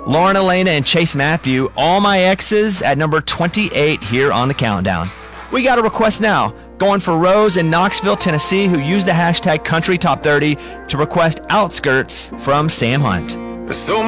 Lauren Elena and Chase Matthew, All My Exes, at number 28 here on the countdown. We got a request now, going for Rose in Knoxville, Tennessee, who used the hashtag CountryTop30 to request Outskirts from Sam Hunt. So